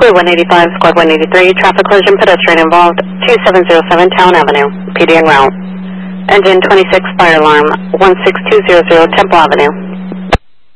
Squad 185, Squad 183, traffic collision, pedestrian involved, 2707 Town Avenue, PD en route. Engine 26, fire alarm, 16200 Temple Avenue.